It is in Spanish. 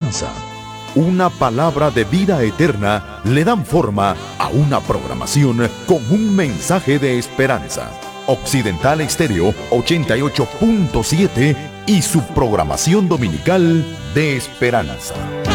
alabanza, una palabra de vida eterna le dan forma a una programación con un mensaje de esperanza. Occidental Estéreo 88.7 y su programación dominical de esperanza.